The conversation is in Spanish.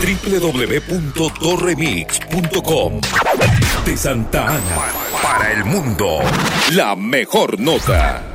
www.torremix.com. De Santa Ana para el mundo, la mejor nota.